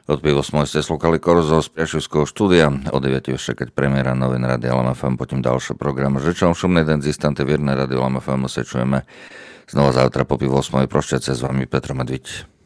Od pivo smo ste slúchali Korzo z Piašovského štúdia. O 9 ešte, keď premiéra novin Rádia Lama FM, potom ďalší program. Žečom šumný den z istante vierne Rádio Lama FM sa čujeme znova zajtra po pivo 8. Prošťace s vami Petr Medviť.